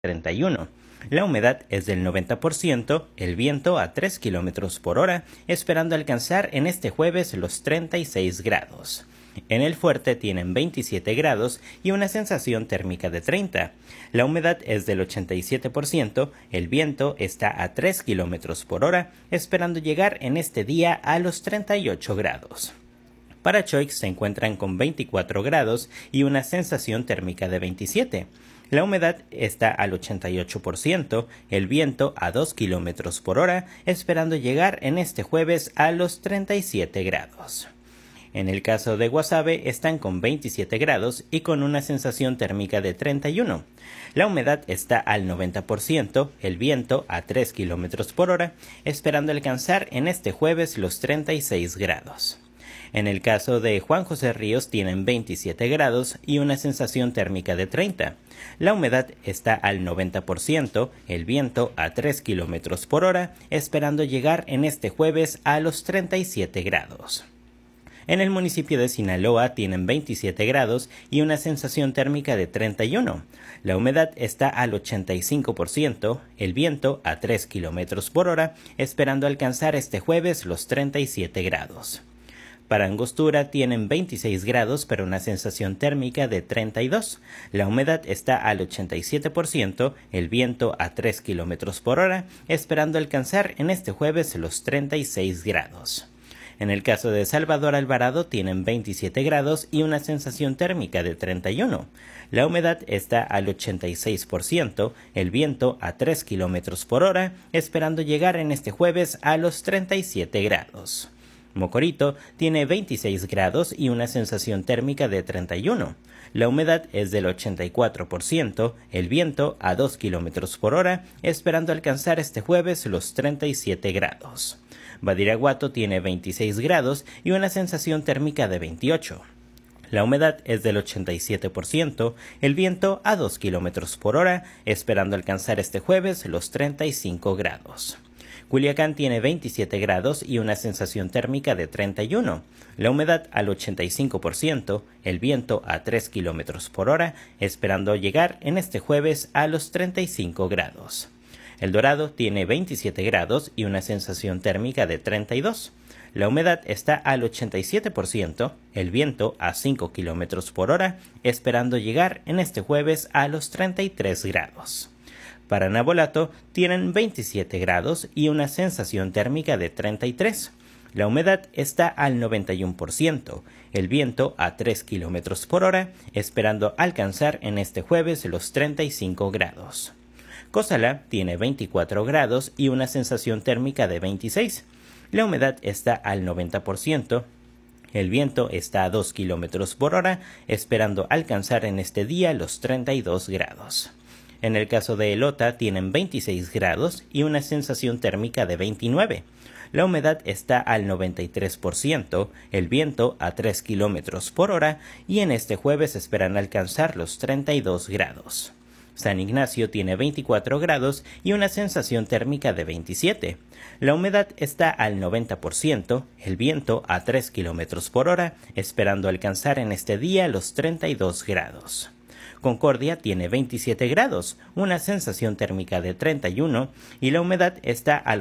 31. La humedad es del 90%, el viento a 3 km por hora, esperando alcanzar en este jueves los 36 grados. En el fuerte tienen 27 grados y una sensación térmica de 30. La humedad es del 87%, el viento está a 3 km por hora, esperando llegar en este día a los 38 grados. Para Choix se encuentran con 24 grados y una sensación térmica de 27. La humedad está al 88%, el viento a 2 km por hora, esperando llegar en este jueves a los 37 grados. En el caso de Guasave están con 27 grados y con una sensación térmica de 31. La humedad está al 90%, el viento a 3 km por hora, esperando alcanzar en este jueves los 36 grados. En el caso de Juan José Ríos tienen 27 grados y una sensación térmica de 30. La humedad está al 90%, el viento a 3 km por hora, esperando llegar en este jueves a los 37 grados. En el municipio de Sinaloa tienen 27 grados y una sensación térmica de 31. La humedad está al 85%, el viento a 3 km por hora, esperando alcanzar este jueves los 37 grados. Para Angostura tienen 26 grados pero una sensación térmica de 32. La humedad está al 87%, el viento a 3 km por hora, esperando alcanzar en este jueves los 36 grados. En el caso de Salvador Alvarado tienen 27 grados y una sensación térmica de 31. La humedad está al 86%, el viento a 3 km por hora, esperando llegar en este jueves a los 37 grados. Mocorito tiene 26 grados y una sensación térmica de 31. La humedad es del 84%, el viento a 2 km por hora, esperando alcanzar este jueves los 37 grados. Badiraguato tiene 26 grados y una sensación térmica de 28. La humedad es del 87%, el viento a 2 km por hora, esperando alcanzar este jueves los 35 grados. Culiacán tiene 27 grados y una sensación térmica de 31. La humedad al 85%, el viento a 3 km por hora, esperando llegar en este jueves a los 35 grados. El Dorado tiene 27 grados y una sensación térmica de 32. La humedad está al 87%, el viento a 5 km por hora, esperando llegar en este jueves a los 33 grados. Para Navolato tienen 27 grados y una sensación térmica de 33. La humedad está al 91%, el viento a 3 km por hora, esperando alcanzar en este jueves los 35 grados. Cozalá tiene 24 grados y una sensación térmica de 26. La humedad está al 90%, el viento está a 2 km por hora, esperando alcanzar en este día los 32 grados. En el caso de Elota tienen 26 grados y una sensación térmica de 29. La humedad está al 93%, el viento a 3 km por hora y en este jueves esperan alcanzar los 32 grados. San Ignacio tiene 24 grados y una sensación térmica de 27. La humedad está al 90%, el viento a 3 km por hora, esperando alcanzar en este día los 32 grados. Concordia tiene 27 grados, una sensación térmica de 31 y la humedad está al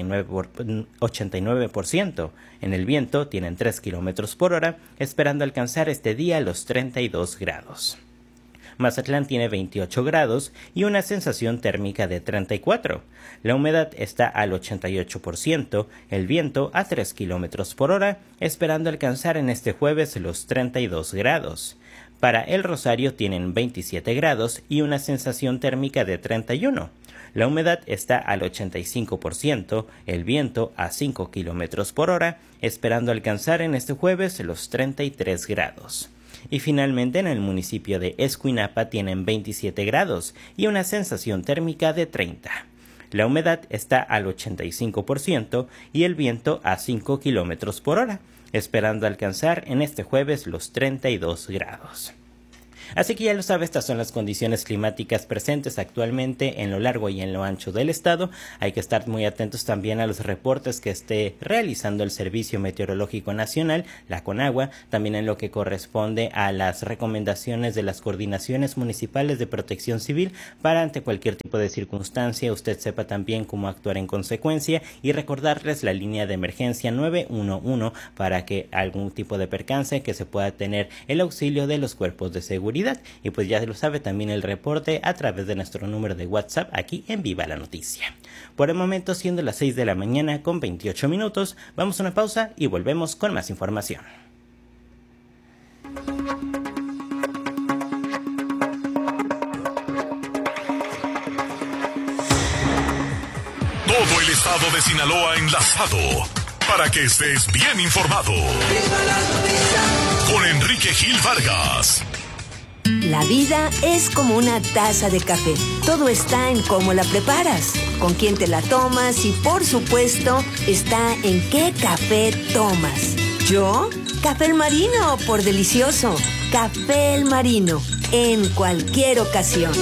89%. En el viento tienen 3 km por hora, esperando alcanzar este día los 32 grados. Mazatlán tiene 28 grados y una sensación térmica de 34. La humedad está al 88%, el viento a 3 km por hora, esperando alcanzar en este jueves los 32 grados. Para El Rosario tienen 27 grados y una sensación térmica de 31. La humedad está al 85%, el viento a 5 km por hora, esperando alcanzar en este jueves los 33 grados. Y finalmente en el municipio de Escuinapa tienen 27 grados y una sensación térmica de 30. La humedad está al 85% y el viento a 5 km por hora, esperando alcanzar en este jueves los 32 grados. Así que ya lo sabe, estas son las condiciones climáticas presentes actualmente en lo largo y en lo ancho del estado. Hay que estar muy atentos también a los reportes que esté realizando el Servicio Meteorológico Nacional, la CONAGUA, también en lo que corresponde a las recomendaciones de las coordinaciones municipales de protección civil para ante cualquier tipo de circunstancia usted sepa también cómo actuar en consecuencia, y recordarles la línea de emergencia 911 para que algún tipo de percance que se pueda tener el auxilio de los cuerpos de seguridad. Y pues ya lo sabe, también el reporte a través de nuestro número de WhatsApp aquí en Viva la Noticia. Por el momento, siendo las 6 de la mañana con 28 minutos, vamos a una pausa y volvemos con más información. Todo el estado de Sinaloa enlazado para que estés bien informado. Con Enrique Gil Vargas. La vida es como una taza de café. Todo está en cómo la preparas, con quién te la tomas y, por supuesto, está en qué café tomas. ¿Yo? Café El Marino, por delicioso. Café El Marino, en cualquier ocasión.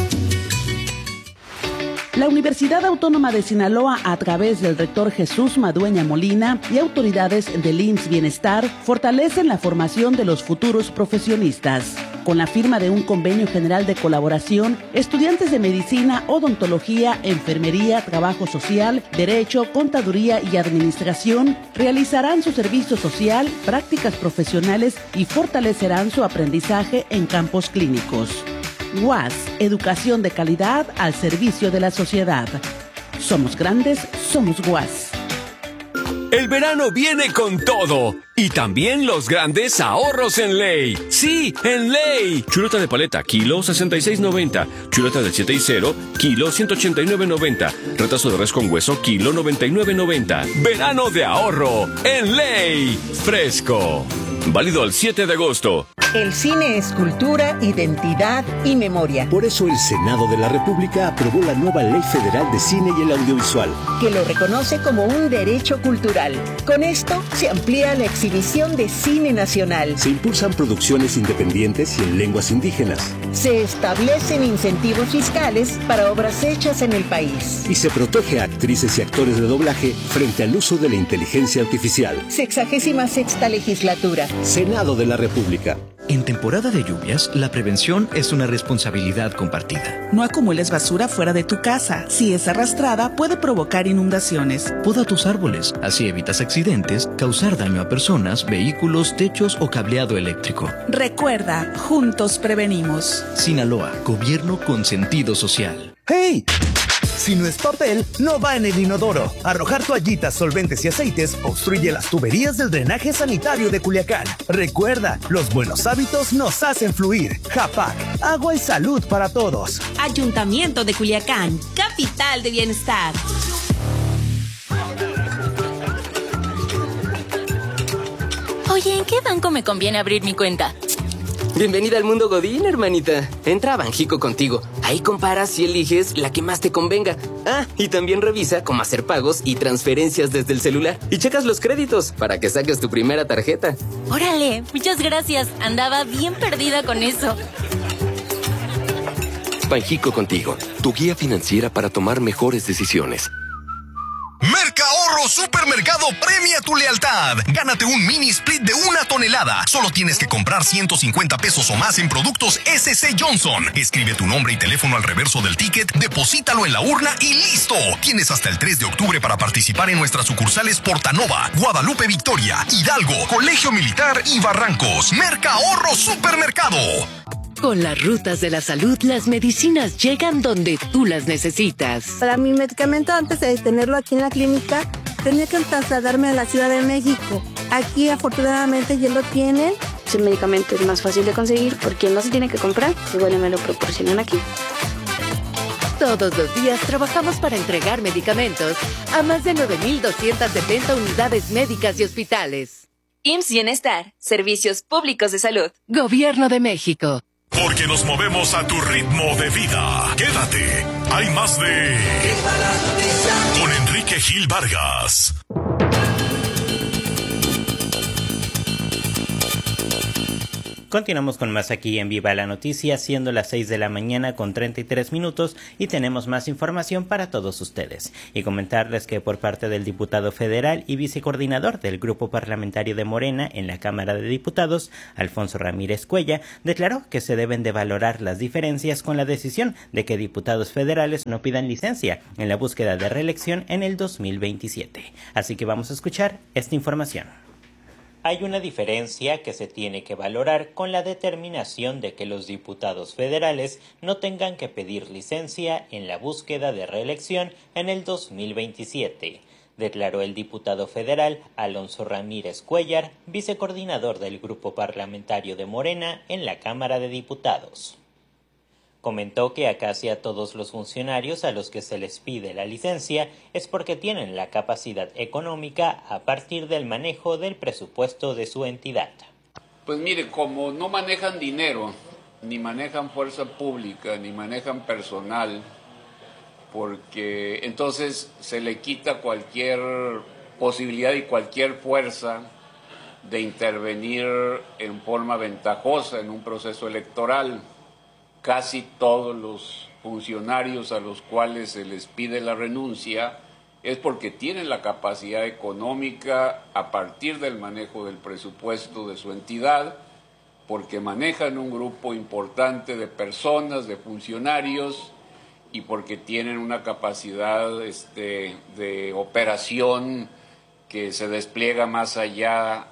La Universidad Autónoma de Sinaloa, a través del rector Jesús Madueña Molina y autoridades del IMSS Bienestar, fortalecen la formación de los futuros profesionistas. Con la firma de un convenio general de colaboración, estudiantes de medicina, odontología, enfermería, trabajo social, derecho, contaduría y administración realizarán su servicio social, prácticas profesionales y fortalecerán su aprendizaje en campos clínicos. UAS, educación de calidad al servicio de la sociedad. Somos grandes, somos UAS. El verano viene con todo. Y también los grandes ahorros en Ley. ¡Sí, en Ley! Chuleta de paleta, kilo 66.90. Chuleta de 7 y 0, kilo 189.90. Retazo de res con hueso, kilo 99.90. Verano de ahorro en Ley. Fresco. Válido al 7 de agosto. El cine es cultura, identidad y memoria. Por eso el Senado de la República aprobó la nueva Ley Federal de Cine y el Audiovisual, que lo reconoce como un derecho cultural. Con esto se amplía la exhibición de cine nacional. Se impulsan producciones independientes y en lenguas indígenas. Se establecen incentivos fiscales para obras hechas en el país. Y se protege a actrices y actores de doblaje frente al uso de la inteligencia artificial. 66ª legislatura. Senado de la República. En temporada de lluvias, la prevención es una responsabilidad compartida. No acumules basura fuera de tu casa. Si es arrastrada, puede provocar inundaciones. Poda tus árboles, así evitas accidentes, causar daño a personas, vehículos, techos o cableado eléctrico. Recuerda, juntos prevenimos. Sinaloa, gobierno con sentido social. ¡Hey! Si no es papel, no va en el inodoro. Arrojar toallitas, solventes y aceites obstruye las tuberías del drenaje sanitario de Culiacán. Recuerda, los buenos hábitos nos hacen fluir. Japac, agua y salud para todos. Ayuntamiento de Culiacán, capital de bienestar. Oye, ¿en qué banco me conviene abrir mi cuenta? Bienvenida al mundo Godín, hermanita. Entra a Banjico Contigo. Ahí comparas y eliges la que más te convenga. Ah, y también revisa cómo hacer pagos y transferencias desde el celular. Y checas los créditos para que saques tu primera tarjeta. Órale, muchas gracias. Andaba bien perdida con eso. Banjico Contigo, tu guía financiera para tomar mejores decisiones. Mercahorro Supermercado premia tu lealtad. Gánate un mini split de 1 tonelada. Solo tienes que comprar 150 pesos o más en productos SC Johnson. Escribe tu nombre y teléfono al reverso del ticket, deposítalo en la urna y ¡listo! Tienes hasta el 3 de octubre para participar en nuestras sucursales Portanova, Guadalupe Victoria, Hidalgo, Colegio Militar y Barrancos. Mercahorro Supermercado. Con las rutas de la salud, las medicinas llegan donde tú las necesitas. Para mi medicamento, antes de tenerlo aquí en la clínica, tenía que trasladarme a la Ciudad de México. Aquí, afortunadamente, ya lo tienen. El medicamento es más fácil de conseguir porque no se tiene que comprar, igual me lo proporcionan aquí. Todos los días trabajamos para entregar medicamentos a más de 9,270 unidades médicas y hospitales. IMSS Bienestar, Servicios Públicos de Salud. Gobierno de México. Porque nos movemos a tu ritmo de vida. Quédate. Hay más de... Con Enrique Gil Vargas. Continuamos con más aquí en Viva la Noticia, siendo las 6 de la mañana con 33 minutos y tenemos más información para todos ustedes. Y comentarles que por parte del diputado federal y vicecoordinador del Grupo Parlamentario de Morena en la Cámara de Diputados, Alfonso Ramírez Cuellar, declaró que se deben de valorar las diferencias con la decisión de que diputados federales no pidan licencia en la búsqueda de reelección en el 2027. Así que vamos a escuchar esta información. Hay una diferencia que se tiene que valorar con la determinación de que los diputados federales no tengan que pedir licencia en la búsqueda de reelección en el 2027, declaró el diputado federal Alfonso Ramírez Cuellar, vicecoordinador del Grupo Parlamentario de Morena en la Cámara de Diputados. Comentó que a casi a todos los funcionarios a los que se les pide la licencia es porque tienen la capacidad económica a partir del manejo del presupuesto de su entidad. Pues mire, como no manejan dinero, ni manejan fuerza pública, ni manejan personal, porque entonces se le quita cualquier posibilidad y cualquier fuerza de intervenir en forma ventajosa en un proceso electoral. Casi todos los funcionarios a los cuales se les pide la renuncia es porque tienen la capacidad económica a partir del manejo del presupuesto de su entidad, porque manejan un grupo importante de personas, de funcionarios, y porque tienen una capacidad de operación que se despliega más allá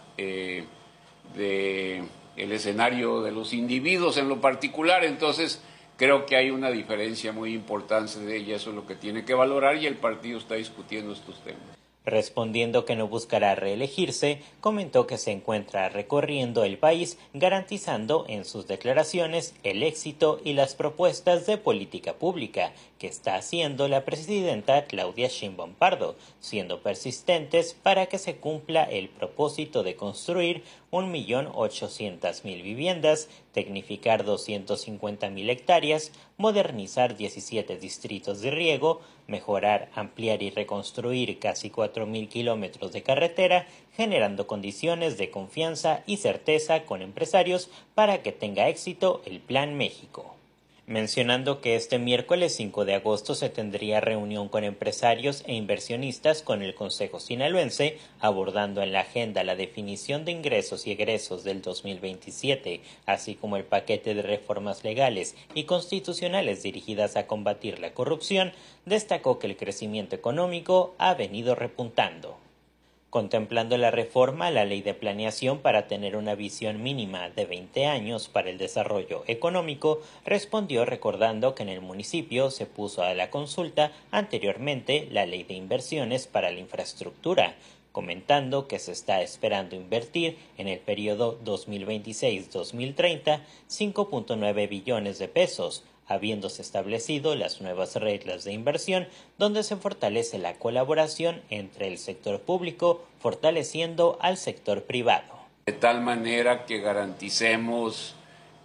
de el escenario de los individuos en lo particular. Entonces creo que hay una diferencia muy importante de ella, eso es lo que tiene que valorar y el partido está discutiendo estos temas. Respondiendo que no buscará reelegirse, comentó que se encuentra recorriendo el país garantizando en sus declaraciones el éxito y las propuestas de política pública que está haciendo la presidenta Claudia Sheinbaum Pardo, siendo persistentes para que se cumpla el propósito de construir 1.800.000 viviendas, tecnificar 250.000 hectáreas, modernizar 17 distritos de riego, mejorar, ampliar y reconstruir casi 4.000 kilómetros de carretera, generando condiciones de confianza y certeza con empresarios para que tenga éxito el Plan México. Mencionando que este miércoles 5 de agosto se tendría reunión con empresarios e inversionistas con el Consejo Sinaloense, abordando en la agenda la definición de ingresos y egresos del 2027, así como el paquete de reformas legales y constitucionales dirigidas a combatir la corrupción, destacó que el crecimiento económico ha venido repuntando. Contemplando la reforma a la Ley de Planeación para tener una visión mínima de 20 años para el desarrollo económico, respondió recordando que en el municipio se puso a la consulta anteriormente la Ley de Inversiones para la Infraestructura, comentando que se está esperando invertir en el periodo 2026-2030 5.9 billones de pesos, habiéndose establecido las nuevas reglas de inversión donde se fortalece la colaboración entre el sector público, fortaleciendo al sector privado. De tal manera que garanticemos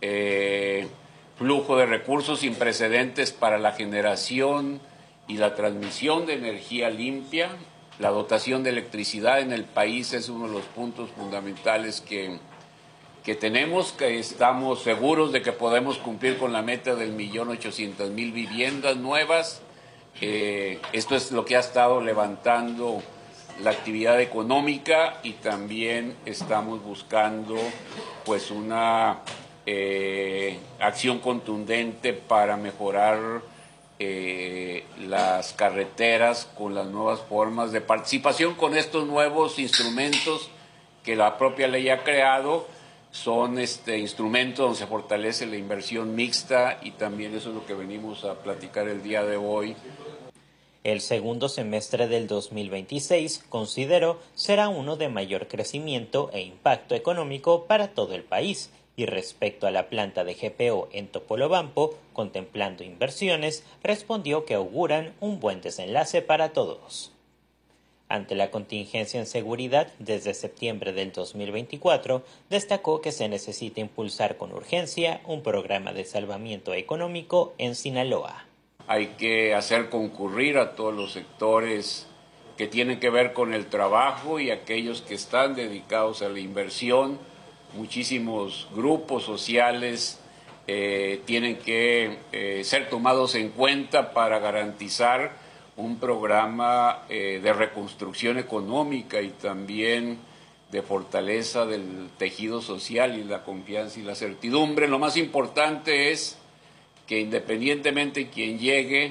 flujo de recursos sin precedentes para la generación y la transmisión de energía limpia. La dotación de electricidad en el país es uno de los puntos fundamentales que tenemos, que estamos seguros de que podemos cumplir con la meta del 1.800.000 viviendas nuevas. Esto es lo que ha estado levantando la actividad económica y también estamos buscando pues una acción contundente para mejorar las carreteras con las nuevas formas de participación, con estos nuevos instrumentos que la propia ley ha creado. Son instrumentos donde se fortalece la inversión mixta y también eso es lo que venimos a platicar el día de hoy. El segundo semestre del 2026, considero, será uno de mayor crecimiento e impacto económico para todo el país. Y respecto a la planta de GPO en Topolobampo, contemplando inversiones, respondió que auguran un buen desenlace para todos. Ante la contingencia en seguridad desde septiembre del 2024, destacó que se necesita impulsar con urgencia un programa de salvamiento económico en Sinaloa. Hay que hacer concurrir a todos los sectores que tienen que ver con el trabajo y aquellos que están dedicados a la inversión muchísimos grupos sociales tienen que ser tomados en cuenta para garantizar un programa de reconstrucción económica y también de fortaleza del tejido social y la confianza y la certidumbre. Lo más importante es que independientemente de quien llegue,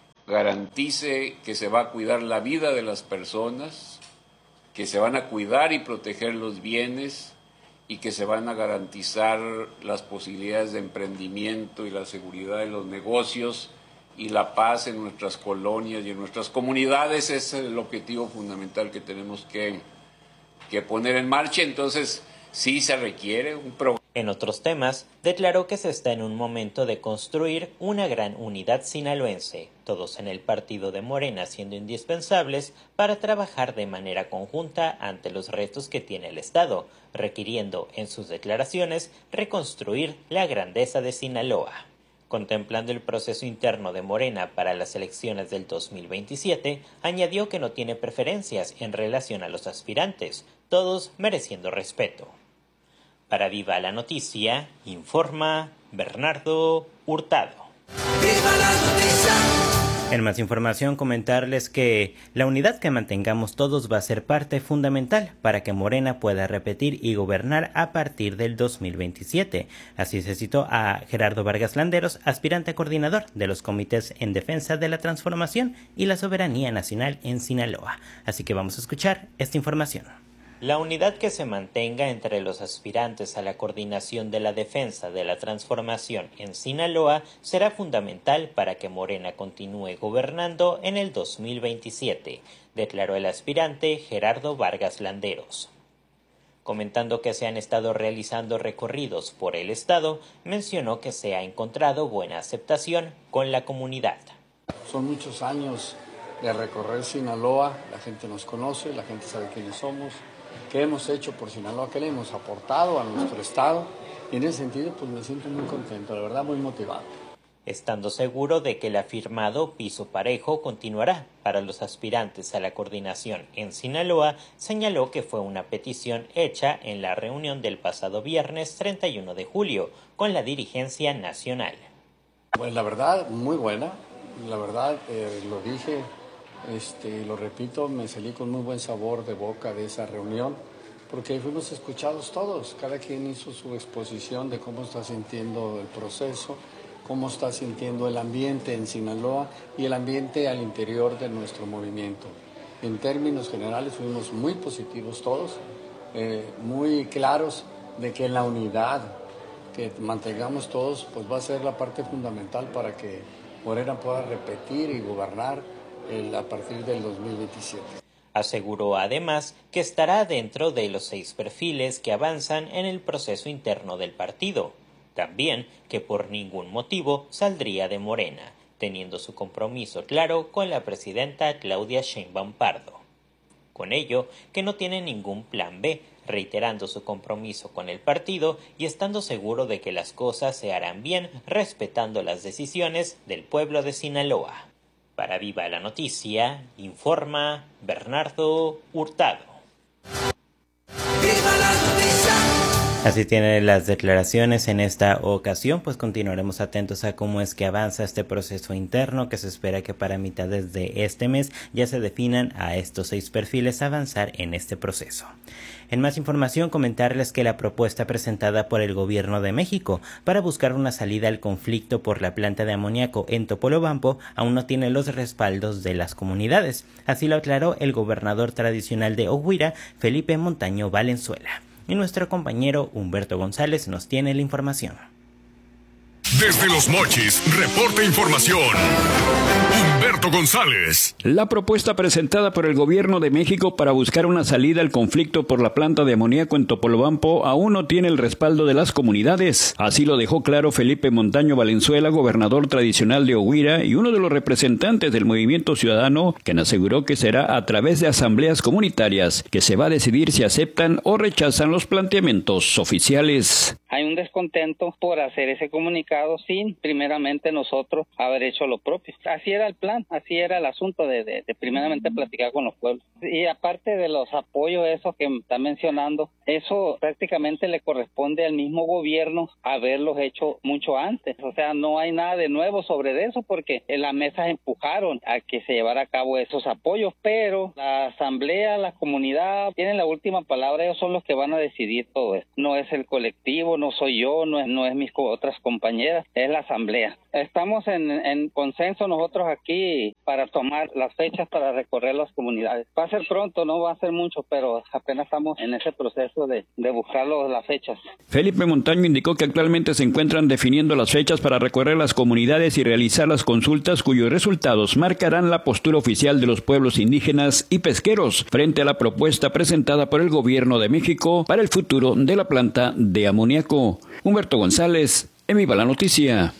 garantice que se va a cuidar la vida de las personas, que se van a cuidar y proteger los bienes y que se van a garantizar las posibilidades de emprendimiento y la seguridad de los negocios y la paz en nuestras colonias y en nuestras comunidades. Ese es el objetivo fundamental que tenemos que poner en marcha. Entonces, sí se requiere un programa. En otros temas, declaró que se está en un momento de construir una gran unidad sinaloense, todos en el partido de Morena siendo indispensables para trabajar de manera conjunta ante los retos que tiene el Estado, requiriendo, en sus declaraciones, reconstruir la grandeza de Sinaloa. Contemplando el proceso interno de Morena para las elecciones del 2027, añadió que no tiene preferencias en relación a los aspirantes, todos mereciendo respeto. Para Viva la Noticia, informa Bernardo Hurtado. ¡Viva la noticia! En más información, comentarles que la unidad que mantengamos todos va a ser parte fundamental para que Morena pueda repetir y gobernar a partir del 2027. Así se citó a Gerardo Vargas Landeros, aspirante a coordinador de los comités en defensa de la transformación y la soberanía nacional en Sinaloa. Así que vamos a escuchar esta información. La unidad que se mantenga entre los aspirantes a la coordinación de la defensa de la transformación en Sinaloa será fundamental para que Morena continúe gobernando en el 2027, declaró el aspirante Gerardo Vargas Landeros. Comentando que se han estado realizando recorridos por el estado, mencionó que se ha encontrado buena aceptación con la comunidad. Son muchos años de recorrer Sinaloa, la gente nos conoce, la gente sabe quiénes somos, qué hemos hecho por Sinaloa, qué le hemos aportado a nuestro estado, y en ese sentido pues me siento muy contento, la verdad muy motivado. Estando seguro de que el afirmado piso parejo continuará para los aspirantes a la coordinación en Sinaloa, señaló que fue una petición hecha en la reunión del pasado viernes 31 de julio con la dirigencia nacional. Pues la verdad, muy buena, la verdad lo dije, lo repito, me salí con muy buen sabor de boca de esa reunión, porque fuimos escuchados todos, cada quien hizo su exposición de cómo está sintiendo el proceso, cómo está sintiendo el ambiente en Sinaloa y el ambiente al interior de nuestro movimiento. En términos generales fuimos muy positivos todos, muy claros de que la unidad que mantengamos todos pues va a ser la parte fundamental para que Morena pueda repetir y gobernar a partir del 2027. Aseguró además que estará dentro de los 6 perfiles que avanzan en el proceso interno del partido. También que por ningún motivo saldría de Morena, teniendo su compromiso claro con la presidenta Claudia Sheinbaum Pardo. Con ello, que no tiene ningún plan B, reiterando su compromiso con el partido y estando seguro de que las cosas se harán bien respetando las decisiones del pueblo de Sinaloa. Para Viva la Noticia, informa Bernardo Hurtado. ¡Viva la noticia! Así tienen las declaraciones en esta ocasión, pues continuaremos atentos a cómo es que avanza este proceso interno, que se espera que para mitades de este mes ya se definan a estos 6 perfiles a avanzar en este proceso. En más información, comentarles que la propuesta presentada por el Gobierno de México para buscar una salida al conflicto por la planta de amoníaco en Topolobampo aún no tiene los respaldos de las comunidades. Así lo aclaró el gobernador tradicional de Oguira, Felipe Montaño Valenzuela. Y nuestro compañero Humberto González nos tiene la información. Desde Los Mochis, reporta información. Humberto González. La propuesta presentada por el Gobierno de México para buscar una salida al conflicto por la planta de amoníaco en Topolobampo aún no tiene el respaldo de las comunidades. Así lo dejó claro Felipe Montaño Valenzuela, gobernador tradicional de Oguira y uno de los representantes del Movimiento Ciudadano, quien aseguró que será a través de asambleas comunitarias que se va a decidir si aceptan o rechazan los planteamientos oficiales. hay un descontento por hacer ese comunicado sin primeramente nosotros haber hecho lo propio. Así era el plan, así era el asunto de primeramente platicar con los pueblos. Y aparte de los apoyos esos que está mencionando, eso prácticamente le corresponde al mismo gobierno haberlos hecho mucho antes. O sea, no hay nada de nuevo sobre eso porque en las mesas empujaron a que se llevara a cabo esos apoyos, pero la asamblea, la comunidad tienen la última palabra, ellos son los que van a decidir todo esto. No es el colectivo, no soy yo, no es mis otras compañeras, es la asamblea. Estamos en consenso nosotros aquí para tomar las fechas para recorrer las comunidades. Va a ser pronto, no va a ser mucho, pero apenas estamos en ese proceso de buscar las fechas. Felipe Montaño indicó que actualmente se encuentran definiendo las fechas para recorrer las comunidades y realizar las consultas cuyos resultados marcarán la postura oficial de los pueblos indígenas y pesqueros frente a la propuesta presentada por el gobierno de México para el futuro de la planta de amoníaco. Humberto González, en Viva la Noticia.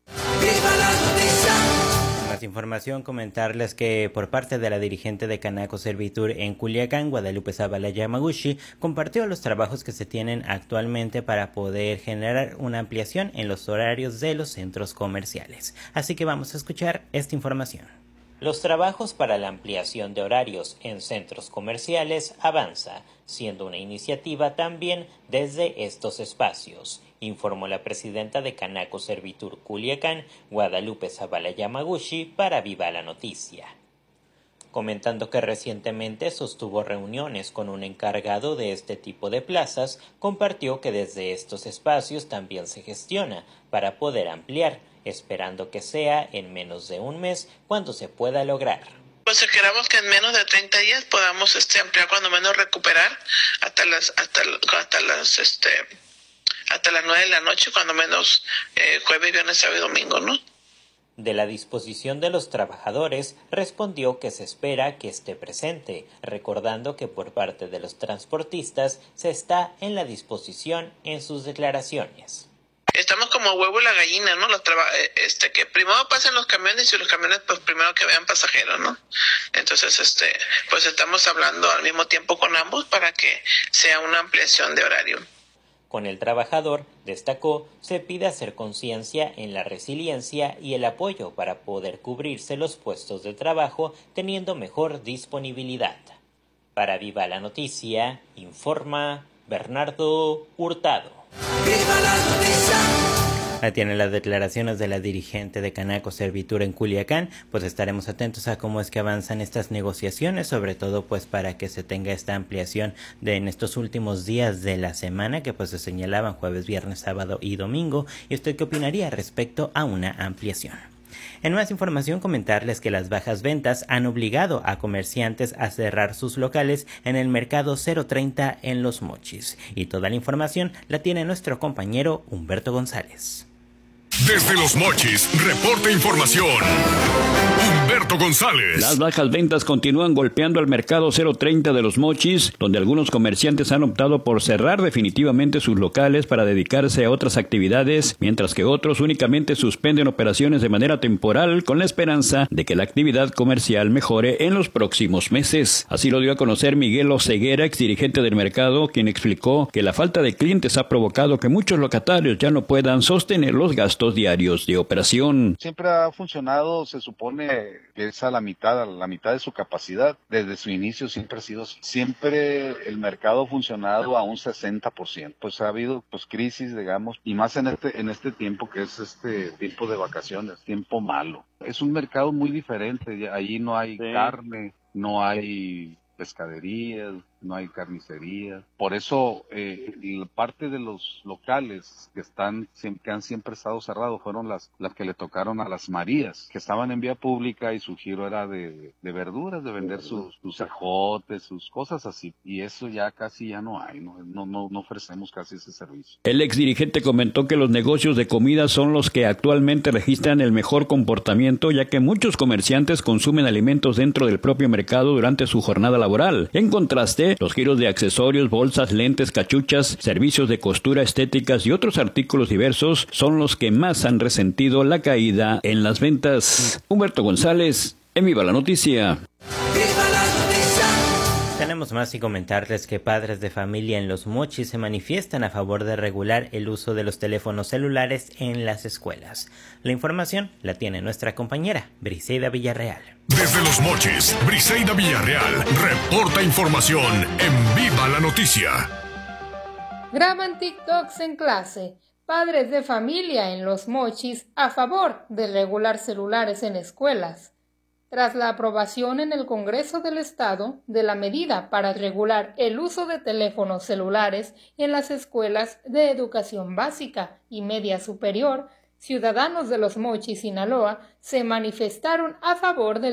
Información, comentarles que por parte de la dirigente de Canaco Servitur en Culiacán, Guadalupe Zavala Yamaguchi, compartió los trabajos que se tienen actualmente para poder generar una ampliación en los horarios de los centros comerciales. Así que vamos a escuchar esta información. Los trabajos para la ampliación de horarios en centros comerciales avanza, siendo una iniciativa también desde estos espacios, informó la presidenta de Canaco Servitur Culiacán, Guadalupe Zavala Yamaguchi, para Viva la Noticia. Comentando que recientemente sostuvo reuniones con un encargado de este tipo de plazas, compartió que desde estos espacios también se gestiona para poder ampliar, esperando que sea en menos de un mes cuando se pueda lograr. Pues esperamos que en menos de 30 días podamos ampliar, cuando menos recuperar hasta las 9 de la noche, cuando menos jueves, viernes, sábado y domingo, ¿no? De la disposición de los trabajadores, respondió que se espera que esté presente, recordando que por parte de los transportistas se está en la disposición en sus declaraciones. Estamos como huevo y la gallina, ¿no? Que primero pasen los camiones y los camiones pues primero que vean pasajeros, ¿no? Entonces, pues estamos hablando al mismo tiempo con ambos para que sea una ampliación de horario. Con el trabajador, destacó, se pide hacer conciencia en la resiliencia y el apoyo para poder cubrirse los puestos de trabajo teniendo mejor disponibilidad. Para Viva la Noticia, informa Bernardo Hurtado. ¡Viva la noticia! Ahí tienen las declaraciones de la dirigente de Canaco Servitur en Culiacán, pues estaremos atentos a cómo es que avanzan estas negociaciones, sobre todo pues para que se tenga esta ampliación en estos últimos días de la semana que pues se señalaban jueves, viernes, sábado y domingo. ¿Y usted qué opinaría respecto a una ampliación? En más información, comentarles que las bajas ventas han obligado a comerciantes a cerrar sus locales en el mercado 030 en Los Mochis. Y toda la información la tiene nuestro compañero Humberto González. Desde Los Mochis, reporta información Humberto González. Las bajas ventas continúan golpeando al mercado 030 de Los Mochis, donde algunos comerciantes han optado por cerrar definitivamente sus locales para dedicarse a otras actividades, mientras que otros únicamente suspenden operaciones de manera temporal con la esperanza de que la actividad comercial mejore en los próximos meses. Así lo dio a conocer Miguel Oseguera, exdirigente del mercado, quien explicó que la falta de clientes ha provocado que muchos locatarios ya no puedan sostener los gastos diarios de operación. Siempre ha funcionado, se supone que es a la mitad de su capacidad. Desde su inicio siempre el mercado ha funcionado a un 60%. Pues ha habido crisis, digamos, y más en este tiempo que es tiempo de vacaciones, tiempo malo. Es un mercado muy diferente, allí no hay carne, no hay pescaderías, no hay carnicería. Por eso parte de los locales que han siempre estado cerrados fueron las que le tocaron a las Marías, que estaban en vía pública y su giro era de verduras, de vender sus ejotes, sus cosas así. Y eso ya casi ya no hay, no ofrecemos casi ese servicio. El exdirigente comentó que los negocios de comida son los que actualmente registran el mejor comportamiento, ya que muchos comerciantes consumen alimentos dentro del propio mercado durante su jornada laboral. En contraste, los giros de accesorios, bolsas, lentes, cachuchas, servicios de costura, estéticas y otros artículos diversos son los que más han resentido la caída en las ventas. Humberto González, en Viva la Noticia. Tenemos más y comentarles que padres de familia en Los Mochis se manifiestan a favor de regular el uso de los teléfonos celulares en las escuelas. La información la tiene nuestra compañera Briseida Villarreal. Desde Los Mochis, Briseida Villarreal reporta información en Viva la Noticia. Graban TikToks en clase. Padres de familia en Los Mochis a favor de regular celulares en escuelas. Tras la aprobación en el Congreso del Estado de la medida para regular el uso de teléfonos celulares en las escuelas de educación básica y media superior, ciudadanos de Los Mochis, Sinaloa, se manifestaron a favor del